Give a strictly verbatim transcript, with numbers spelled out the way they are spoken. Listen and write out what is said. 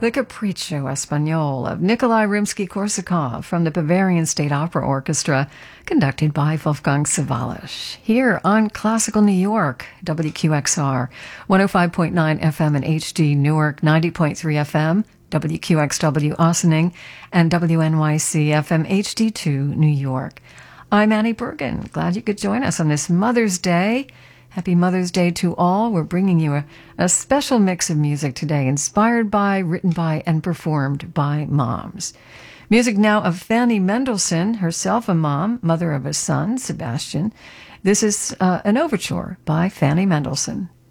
The Capriccio Espagnole of Nikolai Rimsky-Korsakov from the Bavarian State Opera Orchestra, conducted by Wolfgang Sawallisch, here on Classical New York, W Q X R, one oh five point nine F M in H D Newark, ninety point three F M, W Q X W Ossining, and W N Y C F M H D two New York. I'm Annie Bergen. Glad you could join us on this Mother's Day. Happy Mother's Day to all. We're bringing you a, a special mix of music today, inspired by, written by, and performed by moms. Music now of Fanny Mendelssohn, herself a mom, mother of a son, Sebastian. This is uh, an overture by Fanny Mendelssohn.